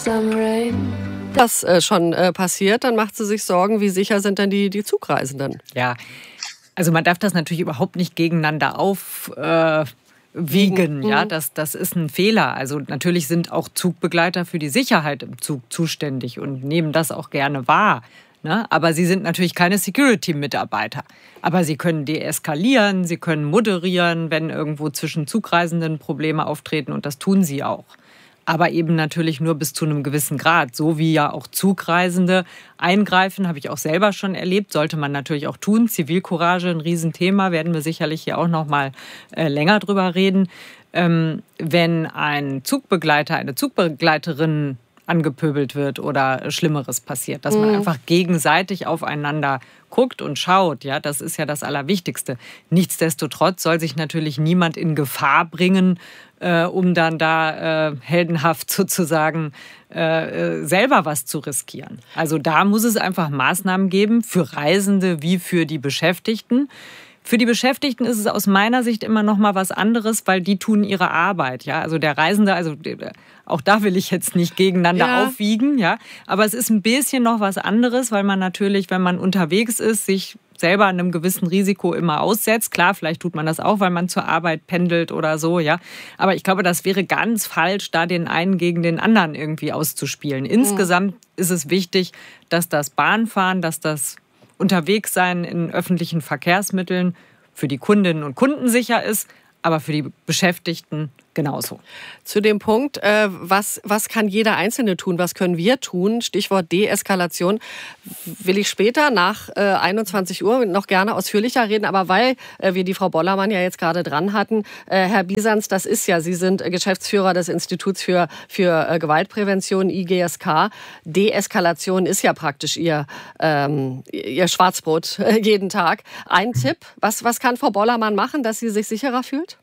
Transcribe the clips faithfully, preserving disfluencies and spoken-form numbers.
Das äh, schon äh, passiert, dann macht sie sich Sorgen, wie sicher sind denn die, die Zugreisenden? Ja, also man darf das natürlich überhaupt nicht gegeneinander aufwiegen. Äh, ja, das, das ist ein Fehler. Also natürlich sind auch Zugbegleiter für die Sicherheit im Zug zuständig und nehmen das auch gerne wahr. Ne? Aber sie sind natürlich keine Security-Mitarbeiter. Aber sie können deeskalieren, sie können moderieren, wenn irgendwo zwischen Zugreisenden Probleme auftreten, und das tun sie auch. Aber eben natürlich nur bis zu einem gewissen Grad. So wie ja auch Zugreisende eingreifen, habe ich auch selber schon erlebt, sollte man natürlich auch tun. Zivilcourage, ein Riesenthema, werden wir sicherlich hier auch noch mal äh, länger drüber reden. Ähm, wenn ein Zugbegleiter, eine Zugbegleiterin angepöbelt wird oder Schlimmeres passiert, dass man mhm. einfach gegenseitig aufeinander guckt und schaut, ja, das ist ja das Allerwichtigste. Nichtsdestotrotz soll sich natürlich niemand in Gefahr bringen, äh, um dann da äh, heldenhaft sozusagen äh, selber was zu riskieren. Also da muss es einfach Maßnahmen geben für Reisende wie für die Beschäftigten. Für die Beschäftigten ist es aus meiner Sicht immer noch mal was anderes, weil die tun ihre Arbeit. Ja? Also der Reisende, also auch da will ich jetzt nicht gegeneinander ja. aufwiegen. Ja? Aber es ist ein bisschen noch was anderes, weil man natürlich, wenn man unterwegs ist, sich selber einem gewissen Risiko immer aussetzt. Klar, vielleicht tut man das auch, weil man zur Arbeit pendelt oder so. Ja? Aber ich glaube, das wäre ganz falsch, da den einen gegen den anderen irgendwie auszuspielen. Insgesamt ist es wichtig, dass das Bahnfahren, dass das Unterwegssein in öffentlichen Verkehrsmitteln für die Kundinnen und Kunden sicher ist, aber für die Beschäftigten genauso. Zu dem Punkt, äh, was, was kann jeder Einzelne tun, was können wir tun, Stichwort Deeskalation, will ich später nach äh, einundzwanzig Uhr noch gerne ausführlicher reden, aber weil äh, wir die Frau Bollermann ja jetzt gerade dran hatten, äh, Herr Bisanz, das ist ja, Sie sind Geschäftsführer des Instituts für, für äh, Gewaltprävention, I G S K. Deeskalation ist ja praktisch Ihr, ähm, Ihr Schwarzbrot äh, jeden Tag. Ein Tipp, was, was kann Frau Bollermann machen, dass sie sich sicherer fühlt?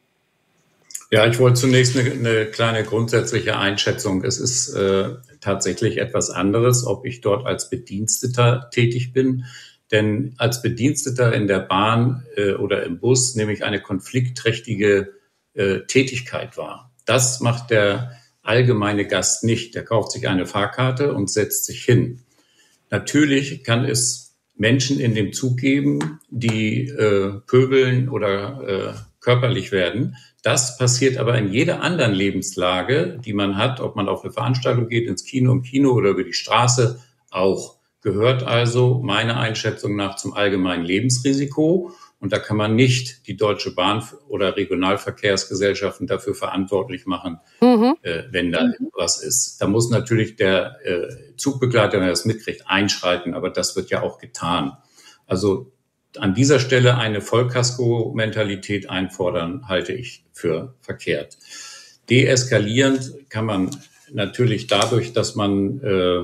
Ja, ich wollte zunächst eine, eine kleine grundsätzliche Einschätzung. Es ist äh, tatsächlich etwas anderes, ob ich dort als Bediensteter tätig bin. Denn als Bediensteter in der Bahn äh, oder im Bus nehme ich eine konfliktträchtige äh, Tätigkeit wahr. Das macht der allgemeine Gast nicht. Der kauft sich eine Fahrkarte und setzt sich hin. Natürlich kann es Menschen in dem Zug geben, die äh, pöbeln oder äh, körperlich werden. Das passiert aber in jeder anderen Lebenslage, die man hat, ob man auf eine Veranstaltung geht, ins Kino, im Kino oder über die Straße, auch. Gehört also meiner Einschätzung nach zum allgemeinen Lebensrisiko. Und da kann man nicht die Deutsche Bahn oder Regionalverkehrsgesellschaften dafür verantwortlich machen, mhm. äh, wenn da mhm. was ist. Da muss natürlich der äh, Zugbegleiter, wenn er das mitkriegt, einschreiten, aber das wird ja auch getan. Also an dieser Stelle eine Vollkasko-Mentalität einfordern, halte ich für verkehrt. Deeskalierend kann man natürlich dadurch, dass man, äh,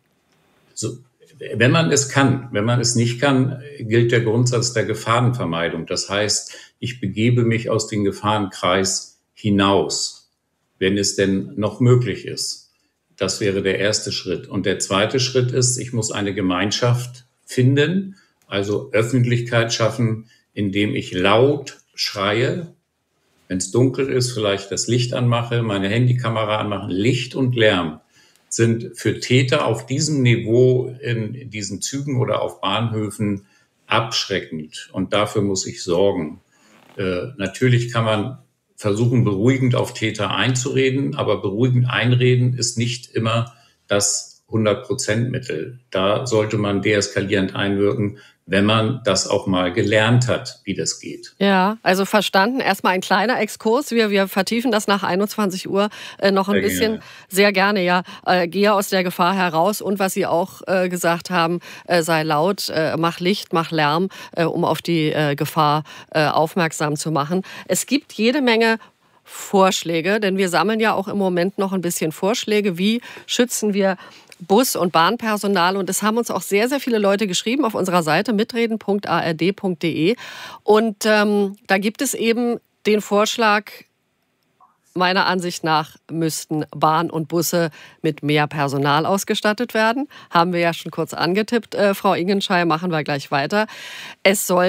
so, wenn man es kann, wenn man es nicht kann, gilt der Grundsatz der Gefahrenvermeidung. Das heißt, ich begebe mich aus dem Gefahrenkreis hinaus, wenn es denn noch möglich ist. Das wäre der erste Schritt. Und der zweite Schritt ist, ich muss eine Gemeinschaft finden, also Öffentlichkeit schaffen, indem ich laut schreie, wenn es dunkel ist, vielleicht das Licht anmache, meine Handykamera anmachen. Licht und Lärm sind für Täter auf diesem Niveau in diesen Zügen oder auf Bahnhöfen abschreckend. Und dafür muss ich sorgen. Äh, natürlich kann man versuchen, beruhigend auf Täter einzureden, aber beruhigend einreden ist nicht immer das hundert Prozent Mittel. Da sollte man deeskalierend einwirken, wenn man das auch mal gelernt hat, wie das geht. Ja, also verstanden. Erstmal ein kleiner Exkurs. Wir, wir vertiefen das nach einundzwanzig Uhr äh, noch ein sehr bisschen. Gerne. Sehr gerne, ja. Äh, gehe aus der Gefahr heraus. Und was Sie auch äh, gesagt haben, äh, sei laut, äh, mach Licht, mach Lärm, äh, um auf die äh, Gefahr äh, aufmerksam zu machen. Es gibt jede Menge Vorschläge, denn wir sammeln ja auch im Moment noch ein bisschen Vorschläge. Wie schützen wir Bus- und Bahnpersonal? Und es haben uns auch sehr, sehr viele Leute geschrieben auf unserer Seite mitreden punkt a r d punkt d e. Und ähm, da gibt es eben den Vorschlag, meiner Ansicht nach müssten Bahn und Busse mit mehr Personal ausgestattet werden. Haben wir ja schon kurz angetippt, äh, Frau Ingenschei, machen wir gleich weiter. Es sollte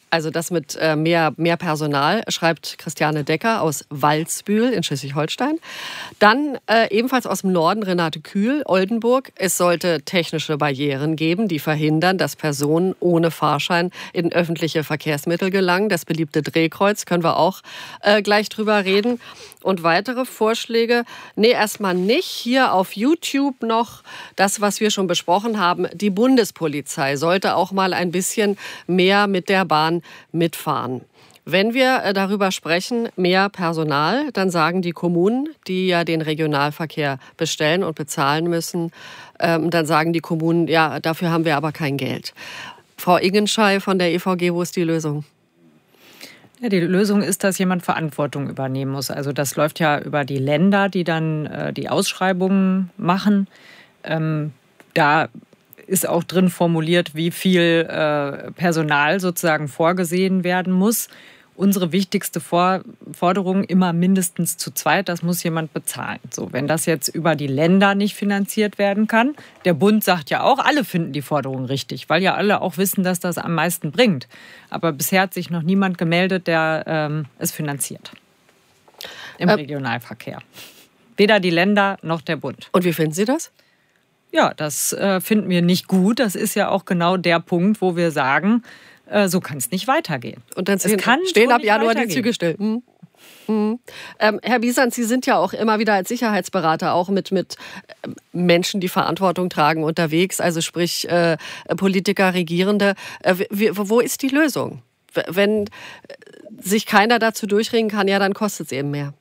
Also das mit äh, mehr, mehr Personal, schreibt Christiane Decker aus Waldsbühl in Schleswig-Holstein. Dann äh, ebenfalls aus dem Norden Renate Kühl, Oldenburg. Es sollte technische Barrieren geben, die verhindern, dass Personen ohne Fahrschein in öffentliche Verkehrsmittel gelangen. Das beliebte Drehkreuz, können wir auch äh, gleich drüber reden. Und weitere Vorschläge, nee, erstmal nicht. Hier auf YouTube noch das, was wir schon besprochen haben. Die Bundespolizei sollte auch mal ein bisschen mehr mit der Bahn mitfahren. Wenn wir darüber sprechen, mehr Personal, dann sagen die Kommunen, die ja den Regionalverkehr bestellen und bezahlen müssen, ähm, dann sagen die Kommunen, ja, dafür haben wir aber kein Geld. Frau Ingenschei von der E V G, wo ist die Lösung? Ja, die Lösung ist, dass jemand Verantwortung übernehmen muss. Also das läuft ja über die Länder, die dann äh, die Ausschreibungen machen. Ähm, da ist auch drin formuliert, wie viel äh, Personal sozusagen vorgesehen werden muss. Unsere wichtigste For- Forderung immer mindestens zu zweit, das muss jemand bezahlen. So, wenn das jetzt über die Länder nicht finanziert werden kann, der Bund sagt ja auch, alle finden die Forderung richtig, weil ja alle auch wissen, dass das am meisten bringt. Aber bisher hat sich noch niemand gemeldet, der ähm, es finanziert im äh, Regionalverkehr. Weder die Länder noch der Bund. Und wie finden Sie das? Ja, das äh, finden wir nicht gut. Das ist ja auch genau der Punkt, wo wir sagen, äh, so kann es nicht weitergehen. Und dann es kann stehen ab Januar die Züge still. Hm. Hm. Ähm, Herr Bisant, Sie sind ja auch immer wieder als Sicherheitsberater auch mit, mit Menschen, die Verantwortung tragen, unterwegs, also sprich äh, Politiker, Regierende. Äh, wie, wo ist die Lösung? Wenn sich keiner dazu durchringen kann, ja, dann kostet es eben mehr.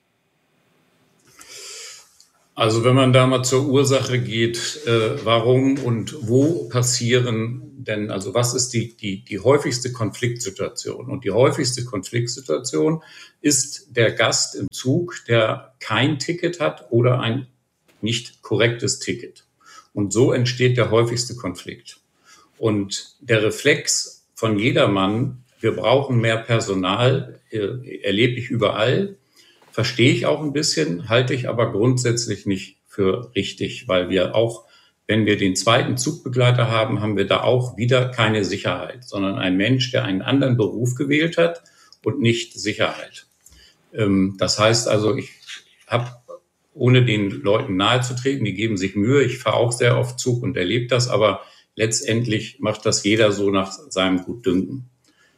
Also wenn man da mal zur Ursache geht, äh, warum und wo passieren denn, also was ist die, die, die häufigste Konfliktsituation? Und die häufigste Konfliktsituation ist der Gast im Zug, der kein Ticket hat oder ein nicht korrektes Ticket. Und so entsteht der häufigste Konflikt. Und der Reflex von jedermann, wir brauchen mehr Personal, äh, erlebe ich überall. Verstehe ich auch ein bisschen, halte ich aber grundsätzlich nicht für richtig, weil wir auch, wenn wir den zweiten Zugbegleiter haben, haben wir da auch wieder keine Sicherheit, sondern ein Mensch, der einen anderen Beruf gewählt hat und nicht Sicherheit. Das heißt also, ich habe, ohne den Leuten nahezutreten, die geben sich Mühe, ich fahre auch sehr oft Zug und erlebe das, aber letztendlich macht das jeder so nach seinem Gutdünken.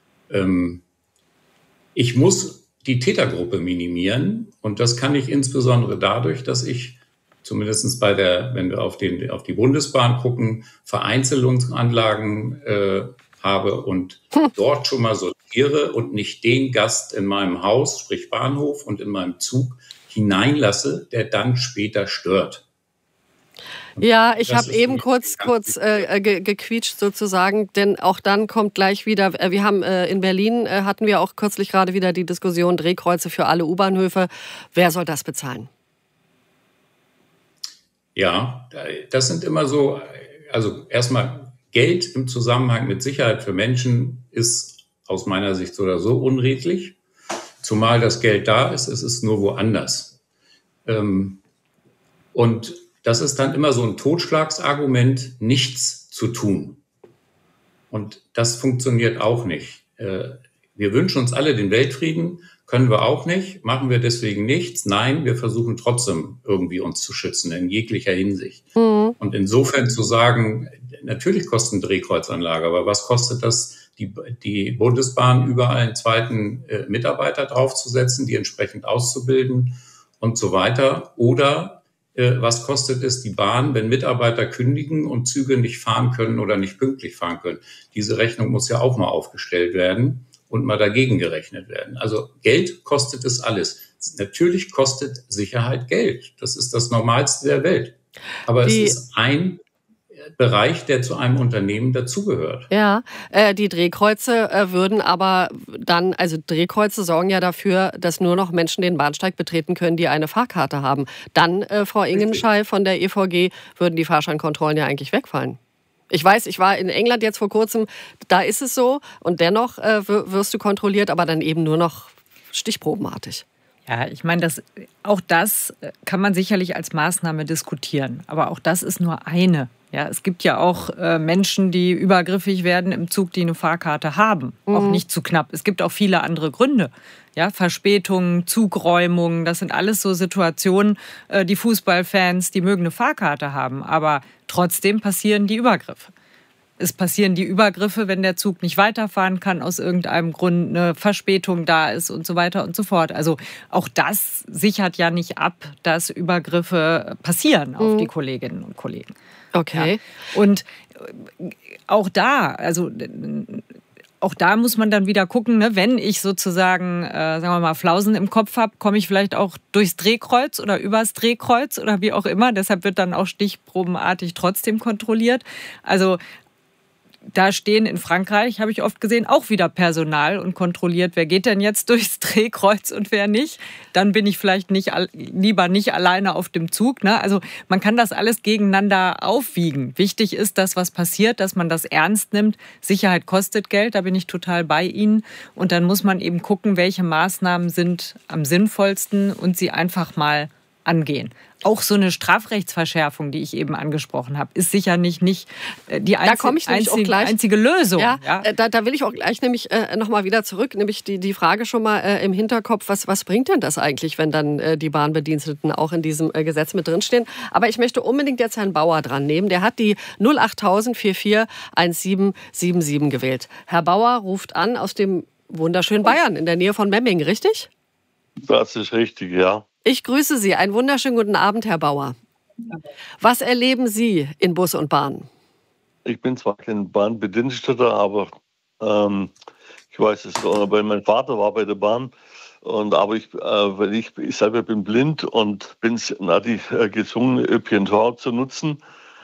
Ich muss die Tätergruppe minimieren. Und das kann ich insbesondere dadurch, dass ich zumindest bei der, wenn wir auf, den, auf die Bundesbahn gucken, Vereinzelungsanlagen äh, habe und hm. dort schon mal sortiere und nicht den Gast in meinem Haus, sprich Bahnhof und in meinem Zug hineinlasse, der dann später stört. Ja, ich habe eben kurz kurz äh, ge- gequietscht sozusagen, denn auch dann kommt gleich wieder, äh, wir haben äh, in Berlin, äh, hatten wir auch kürzlich gerade wieder die Diskussion, Drehkreuze für alle U-Bahnhöfe. Wer soll das bezahlen? Ja, das sind immer so, also erstmal Geld im Zusammenhang mit Sicherheit für Menschen ist aus meiner Sicht so oder so unredlich, zumal das Geld da ist, es ist nur woanders. Ähm, und das ist dann immer so ein Totschlagsargument, nichts zu tun. Und das funktioniert auch nicht. Wir wünschen uns alle den Weltfrieden, können wir auch nicht, machen wir deswegen nichts. Nein, wir versuchen trotzdem irgendwie uns zu schützen in jeglicher Hinsicht. Mhm. Und insofern zu sagen, natürlich kostet eine Drehkreuzanlage, aber was kostet das, die, die Bundesbahn überall einen zweiten äh, Mitarbeiter draufzusetzen, die entsprechend auszubilden und so weiter? Oder was kostet es die Bahn, wenn Mitarbeiter kündigen und Züge nicht fahren können oder nicht pünktlich fahren können? Diese Rechnung muss ja auch mal aufgestellt werden und mal dagegen gerechnet werden. Also Geld kostet es alles. Natürlich kostet Sicherheit Geld. Das ist das Normalste der Welt. Aber die es ist ein Bereich, der zu einem Unternehmen dazugehört. Ja, äh, die Drehkreuze äh, würden aber dann, also Drehkreuze sorgen ja dafür, dass nur noch Menschen den Bahnsteig betreten können, die eine Fahrkarte haben. Dann, äh, Frau Ingenschei von der E V G, würden die Fahrscheinkontrollen ja eigentlich wegfallen. Ich weiß, ich war in England jetzt vor kurzem, da ist es so und dennoch äh, wirst du kontrolliert, aber dann eben nur noch stichprobenartig. Ja, ich meine, das, auch das kann man sicherlich als Maßnahme diskutieren. Aber auch das ist nur eine Ja, es gibt ja auch äh, Menschen, die übergriffig werden im Zug, die eine Fahrkarte haben. Mhm. Auch nicht zu knapp. Es gibt auch viele andere Gründe. Ja, Verspätungen, Zugräumungen, das sind alles so Situationen, äh, die Fußballfans, die mögen eine Fahrkarte haben. Aber trotzdem passieren die Übergriffe. Es passieren die Übergriffe, wenn der Zug nicht weiterfahren kann, aus irgendeinem Grund eine Verspätung da ist und so weiter und so fort. Also auch das sichert ja nicht ab, dass Übergriffe passieren auf mhm. die Kolleginnen und Kollegen. Okay. Ja. Und auch da, also auch da muss man dann wieder gucken, ne, wenn ich sozusagen, äh, sagen wir mal, Flausen im Kopf habe, komme ich vielleicht auch durchs Drehkreuz oder übers Drehkreuz oder wie auch immer. Deshalb wird dann auch stichprobenartig trotzdem kontrolliert. Also da stehen in Frankreich, habe ich oft gesehen, auch wieder Personal und kontrolliert, wer geht denn jetzt durchs Drehkreuz und wer nicht. Dann bin ich vielleicht nicht, lieber nicht alleine auf dem Zug. Ne? Also man kann das alles gegeneinander aufwiegen. Wichtig ist, dass was passiert, dass man das ernst nimmt. Sicherheit kostet Geld, da bin ich total bei Ihnen. Und dann muss man eben gucken, welche Maßnahmen sind am sinnvollsten und sie einfach mal angehen. Auch so eine Strafrechtsverschärfung, die ich eben angesprochen habe, ist sicher nicht, nicht die einzige, einzige, einzige Lösung. Ja, ja. Da, da will ich auch gleich nämlich äh, nochmal wieder zurück, nämlich die, die Frage schon mal äh, im Hinterkopf, was, was bringt denn das eigentlich, wenn dann äh, die Bahnbediensteten auch in diesem äh, Gesetz mit drinstehen? Aber ich möchte unbedingt jetzt Herrn Bauer dran nehmen. Der hat die null acht null null null vier vier eins sieben sieben sieben gewählt. Herr Bauer ruft an aus dem wunderschönen Bayern in der Nähe von Memmingen, richtig? Das ist richtig, ja. Ich grüße Sie. Einen wunderschönen guten Abend, Herr Bauer. Was erleben Sie in Bus und Bahn? Ich bin zwar kein Bahnbediensteter, aber ähm, ich weiß es, weil mein Vater war bei der Bahn. Und, aber ich, äh, weil ich, ich selber bin blind und bin natürlich äh, gezwungen, Ö P N V zu nutzen.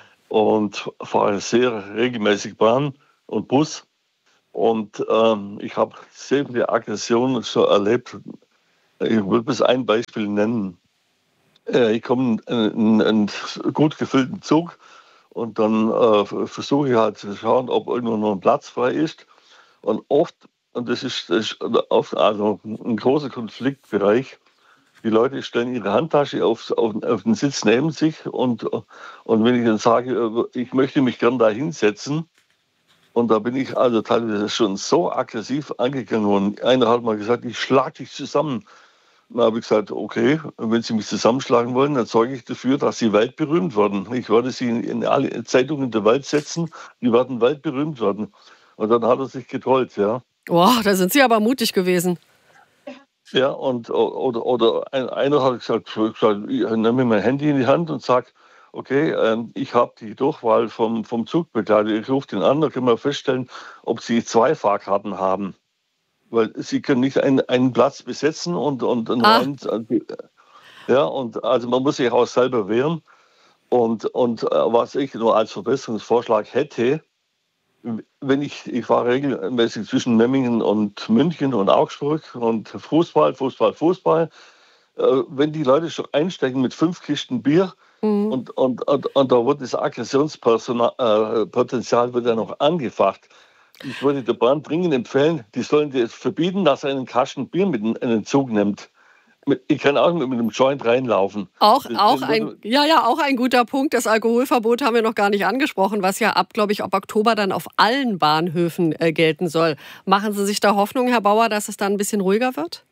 Und fahre sehr regelmäßig Bahn und Bus. Und ähm, ich habe sehr viele Aggressionen so erlebt. Ich will bloß ein Beispiel nennen. Ich komme in einen gut gefüllten Zug und dann äh, versuche ich halt zu schauen, ob irgendwo noch ein Platz frei ist. Und oft, und das ist, das ist oft also ein großer Konfliktbereich, die Leute stellen ihre Handtasche auf, auf, auf den Sitz neben sich und, und wenn ich dann sage, ich möchte mich gern da hinsetzen, und da bin ich also teilweise schon so aggressiv angegangen worden. Einer hat mal gesagt, ich schlag dich zusammen. Dann habe ich gesagt, okay, wenn Sie mich zusammenschlagen wollen, dann sorge ich dafür, dass Sie weltberühmt werden. Ich werde Sie in alle Zeitungen der Welt setzen, die werden weltberühmt werden. Und dann hat er sich getrollt, ja. Boah, da sind Sie aber mutig gewesen. Ja, und oder, oder einer hat gesagt, ich nehme mein Handy in die Hand und sage, okay, ich habe die Durchwahl vom, vom Zugbegleiter, ich rufe den an, da können wir feststellen, ob Sie zwei Fahrkarten haben. Weil Sie können nicht einen, einen Platz besetzen und, und, und ah. einen, ja, und also man muss sich auch selber wehren. Und, und was ich nur als Verbesserungsvorschlag hätte, wenn ich, ich fahre regelmäßig zwischen Memmingen und München und Augsburg und Fußball, Fußball, Fußball. Wenn die Leute schon einsteigen mit fünf Kisten Bier, mhm. und, und, und, und da wird das Aggressionspotenzial wird ja noch angefacht. Ich würde der Bahn dringend empfehlen, die sollen das verbieten, dass er einen Kasten Bier mit in den Zug nimmt. Ich kann auch mit einem Joint reinlaufen. Auch, auch ein, ja, ja, auch ein guter Punkt. Das Alkoholverbot haben wir noch gar nicht angesprochen, was ja ab, glaube ich, ab Oktober dann auf allen Bahnhöfen äh, gelten soll. Machen Sie sich da Hoffnung, Herr Bauer, dass es dann ein bisschen ruhiger wird?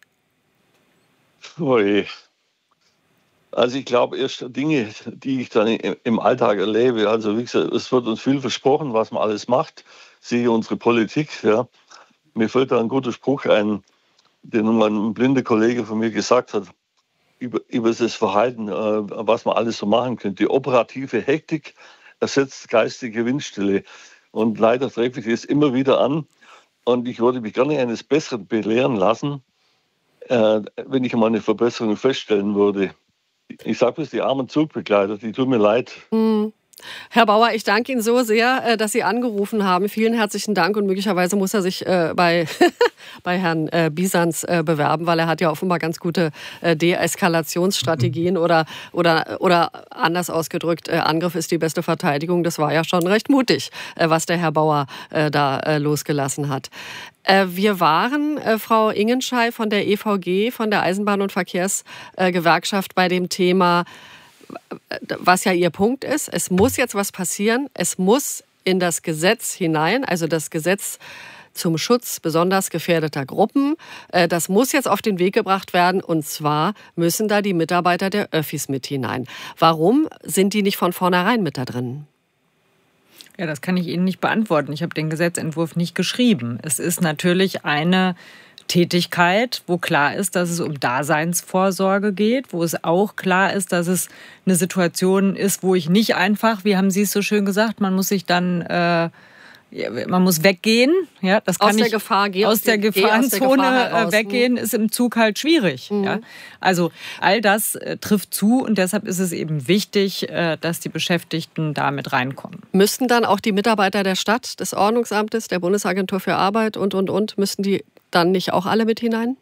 Ui. Also ich glaube, erst Dinge, die ich dann im Alltag erlebe, also wie gesagt, es wird uns viel versprochen, was man alles macht, sehe unsere Politik. Ja. Mir fällt da ein guter Spruch ein, den mein blinder Kollege von mir gesagt hat, über, über das Verhalten, äh, was man alles so machen könnte. Die operative Hektik ersetzt geistige Windstille. Und leider treffe ich das immer wieder an. Und ich würde mich gerne eines Besseren belehren lassen, äh, wenn ich mal eine Verbesserung feststellen würde. Ich sage es, die armen Zugbegleiter, die tun mir leid. Mhm. Herr Bauer, ich danke Ihnen so sehr, dass Sie angerufen haben. Vielen herzlichen Dank und möglicherweise muss er sich bei, bei Herrn Bisans bewerben, weil er hat ja offenbar ganz gute Deeskalationsstrategien oder, oder, oder anders ausgedrückt, Angriff ist die beste Verteidigung. Das war ja schon recht mutig, was der Herr Bauer da losgelassen hat. Wir waren, Frau Ingenschei von der E V G, von der Eisenbahn- und Verkehrsgewerkschaft, bei dem Thema, was ja Ihr Punkt ist, es muss jetzt was passieren, es muss in das Gesetz hinein, also das Gesetz zum Schutz besonders gefährdeter Gruppen. Das muss jetzt auf den Weg gebracht werden und zwar müssen da die Mitarbeiter der Öffis mit hinein. Warum sind die nicht von vornherein mit da drin? Ja, das kann ich Ihnen nicht beantworten. Ich habe den Gesetzentwurf nicht geschrieben. Es ist natürlich eine Tätigkeit, wo klar ist, dass es um Daseinsvorsorge geht, wo es auch klar ist, dass es eine Situation ist, wo ich nicht einfach, wie haben Sie es so schön gesagt, man muss sich dann äh, man muss weggehen. Ja, das kann aus der ich, Gefahr, geh aus der Gefahrenzone Gefahr weggehen, ist im Zug halt schwierig. Mhm. Ja. Also all das äh, trifft zu und deshalb ist es eben wichtig, äh, dass die Beschäftigten da mit reinkommen. Müssten dann auch die Mitarbeiter der Stadt, des Ordnungsamtes, der Bundesagentur für Arbeit und, und, und, müssten die dann nicht auch alle mit hinein?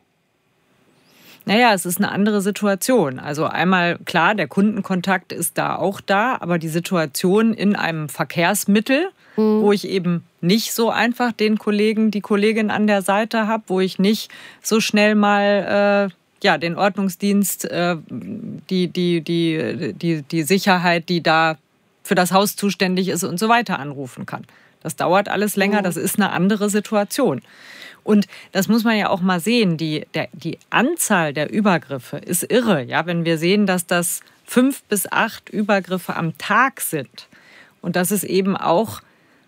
Naja, es ist eine andere Situation. Also einmal, klar, der Kundenkontakt ist da auch da, aber die Situation in einem Verkehrsmittel, mhm. wo ich eben nicht so einfach den Kollegen, die Kollegin an der Seite habe, wo ich nicht so schnell mal äh, ja, den Ordnungsdienst, äh, die, die, die, die, die Sicherheit, die da für das Haus zuständig ist und so weiter anrufen kann. Das dauert alles länger, das ist eine andere Situation. Und das muss man ja auch mal sehen, die, der, die Anzahl der Übergriffe ist irre. Ja? Wenn wir sehen, dass das fünf bis acht Übergriffe am Tag sind und das ist eben auch...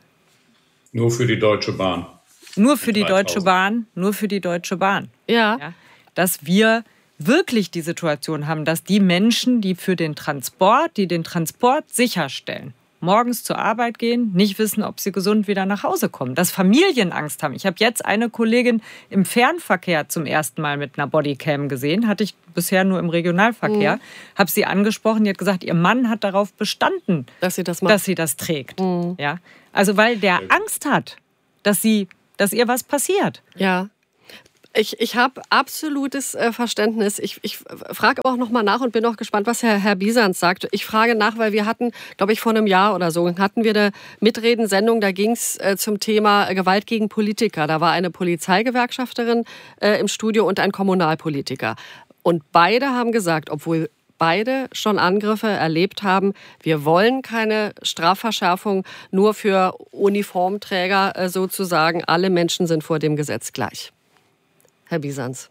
Nur für die Deutsche Bahn. Nur für die Deutsche Bahn, nur für die Deutsche Bahn. Ja. Ja? Dass wir wirklich die Situation haben, dass die Menschen, die für den Transport, die den Transport sicherstellen, morgens zur Arbeit gehen, nicht wissen, ob sie gesund wieder nach Hause kommen, dass Familien Angst haben. Ich habe jetzt eine Kollegin im Fernverkehr zum ersten Mal mit einer Bodycam gesehen, hatte ich bisher nur im Regionalverkehr, mhm. habe sie angesprochen, die hat gesagt, ihr Mann hat darauf bestanden, dass sie das macht. dass sie das trägt. Mhm. Ja? Also weil der Angst hat, dass, sie, dass ihr was passiert. Ja. Ich, ich habe absolutes äh, Verständnis. Ich, ich frage aber auch noch mal nach und bin auch gespannt, was Herr, Herr Bisans sagt. Ich frage nach, weil wir hatten, glaube ich, vor einem Jahr oder so, hatten wir eine Mitredensendung, da ging es äh, zum Thema Gewalt gegen Politiker. Da war eine Polizeigewerkschafterin äh, im Studio und ein Kommunalpolitiker. Und beide haben gesagt, obwohl beide schon Angriffe erlebt haben, wir wollen keine Strafverschärfung nur für Uniformträger äh, sozusagen. Alle Menschen sind vor dem Gesetz gleich. Herr Bisans.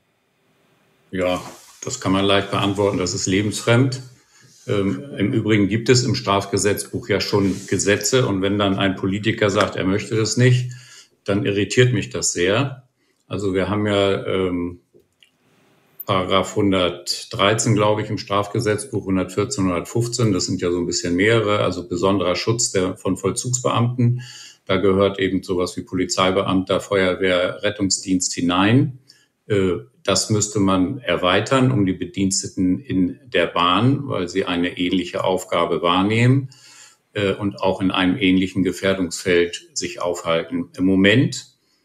Ja, das kann man leicht beantworten. Das ist lebensfremd. Ähm, Im Übrigen gibt es im Strafgesetzbuch ja schon Gesetze. Und wenn dann ein Politiker sagt, er möchte das nicht, dann irritiert mich das sehr. Also wir haben ja ähm, Paragraph hundertdreizehn, glaube ich, im Strafgesetzbuch, hundertvierzehn, hundertfünfzehn. Das sind ja so ein bisschen mehrere. Also besonderer Schutz der, von Vollzugsbeamten. Da gehört eben sowas wie Polizeibeamter, Feuerwehr, Rettungsdienst hinein. Das müsste man erweitern um die Bediensteten in der Bahn, weil sie eine ähnliche Aufgabe wahrnehmen und auch in einem ähnlichen Gefährdungsfeld sich aufhalten. Im Moment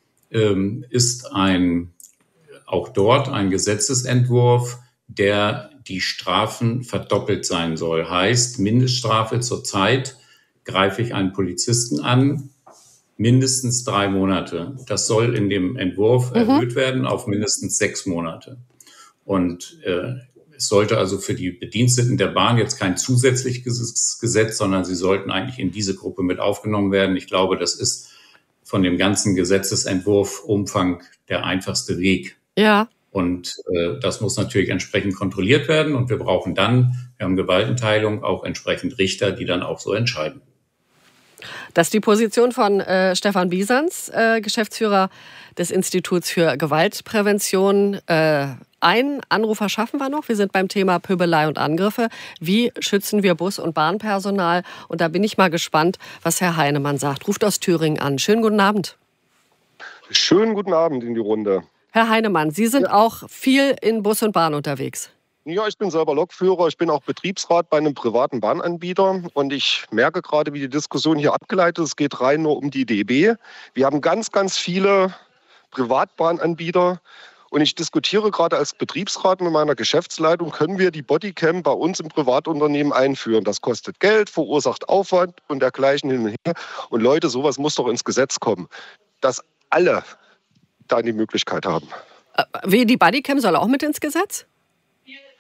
ist ein, auch dort ein Gesetzesentwurf, der die Strafen verdoppelt sein soll. Heißt, Mindeststrafe zurzeit greife ich einen Polizisten an, mindestens drei Monate. Das soll in dem Entwurf mhm. erhöht werden auf mindestens sechs Monate. Und äh, es sollte also für die Bediensteten der Bahn jetzt kein zusätzliches Gesetz, sondern sie sollten eigentlich in diese Gruppe mit aufgenommen werden. Ich glaube, das ist von dem ganzen Gesetzesentwurf Umfang der einfachste Weg. Ja. Und äh, das muss natürlich entsprechend kontrolliert werden. Und wir brauchen dann, wir haben Gewaltenteilung, auch entsprechend Richter, die dann auch so entscheiden. Das ist die Position von äh, Stefan Bisans, äh, Geschäftsführer des Instituts für Gewaltprävention. Äh, einen Anrufer schaffen wir noch. Wir sind beim Thema Pöbelei und Angriffe. Wie schützen wir Bus- und Bahnpersonal? Und da bin ich mal gespannt, was Herr Heinemann sagt. Ruft aus Thüringen an. Schönen guten Abend. Schönen guten Abend in die Runde. Herr Heinemann, Sie sind ja auch viel in Bus und Bahn unterwegs. Ja, ich bin selber Lokführer, ich bin auch Betriebsrat bei einem privaten Bahnanbieter und ich merke gerade, wie die Diskussion hier abgeleitet ist. Es geht rein nur um die D B. Wir haben ganz, ganz viele Privatbahnanbieter und ich diskutiere gerade als Betriebsrat mit meiner Geschäftsleitung, können wir die Bodycam bei uns im Privatunternehmen einführen. Das kostet Geld, verursacht Aufwand und dergleichen hin und her. Und Leute, sowas muss doch ins Gesetz kommen, dass alle da die Möglichkeit haben. Wie, die Bodycam soll auch mit ins Gesetz?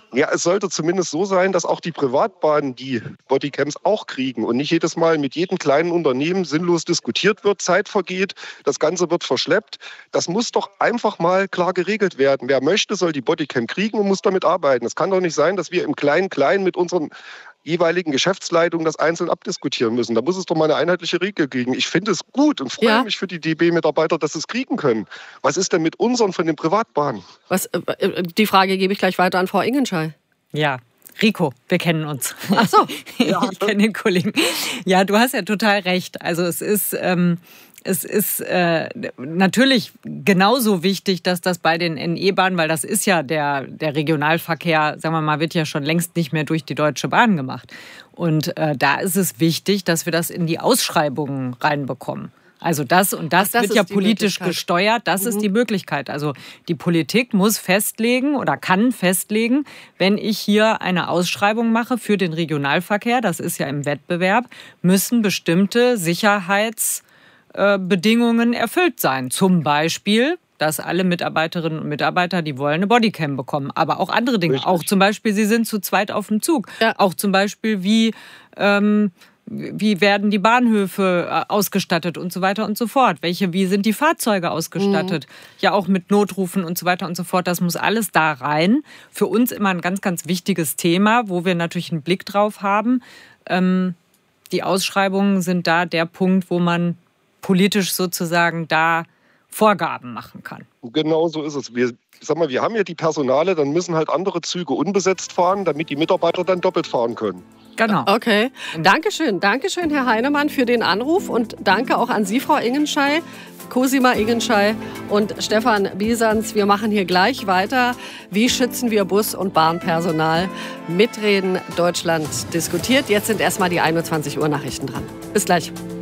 Ja, es sollte zumindest so sein, dass auch die Privatbahnen die Bodycams auch kriegen und nicht jedes Mal mit jedem kleinen Unternehmen sinnlos diskutiert wird, Zeit vergeht, das Ganze wird verschleppt. Das muss doch einfach mal klar geregelt werden. Wer möchte, soll die Bodycam kriegen und muss damit arbeiten. Es kann doch nicht sein, dass wir im Klein-Klein mit unseren jeweiligen Geschäftsleitungen das einzeln abdiskutieren müssen. Da muss es doch mal eine einheitliche Regel geben. Ich finde es gut und freue ja. mich für die D B-Mitarbeiter, dass sie es kriegen können. Was ist denn mit unseren von den Privatbahnen? Was, äh, die Frage gebe ich gleich weiter an Frau Ingenschei. Ja, Rico, wir kennen uns. Ach so. Ja. Ich kenne den Kollegen. Ja, du hast ja total recht. Also es ist... Ähm Es ist äh, natürlich genauso wichtig, dass das bei den N E-Bahnen, weil das ist ja der, der Regionalverkehr, sagen wir mal, wird ja schon längst nicht mehr durch die Deutsche Bahn gemacht. Und äh, da ist es wichtig, dass wir das in die Ausschreibungen reinbekommen. Also das und das, Ach, das wird ja politisch gesteuert, das mhm. ist die Möglichkeit. Also die Politik muss festlegen oder kann festlegen, wenn ich hier eine Ausschreibung mache für den Regionalverkehr, das ist ja im Wettbewerb, müssen bestimmte Sicherheits Bedingungen erfüllt sein. Zum Beispiel, dass alle Mitarbeiterinnen und Mitarbeiter, die wollen, eine Bodycam bekommen. Aber auch andere Dinge. Richtig. Auch zum Beispiel, sie sind zu zweit auf dem Zug. Ja. Auch zum Beispiel, wie, ähm, wie werden die Bahnhöfe ausgestattet und so weiter und so fort. Welche, wie sind die Fahrzeuge ausgestattet? Mhm. Ja, auch mit Notrufen und so weiter und so fort. Das muss alles da rein. Für uns immer ein ganz, ganz wichtiges Thema, wo wir natürlich einen Blick drauf haben. Ähm, die Ausschreibungen sind da der Punkt, wo man politisch sozusagen da Vorgaben machen kann. Genau so ist es. Wir, sag mal, wir haben ja die Personale, dann müssen halt andere Züge unbesetzt fahren, damit die Mitarbeiter dann doppelt fahren können. Genau. Okay. Dankeschön. Dankeschön, Herr Heinemann, für den Anruf und danke auch an Sie, Frau Ingenschei, Cosima Ingenschei und Stefan Biesans. Wir machen hier gleich weiter. Wie schützen wir Bus- und Bahnpersonal? Mitreden Deutschland diskutiert. Jetzt sind erstmal die einundzwanzig Uhr Nachrichten dran. Bis gleich.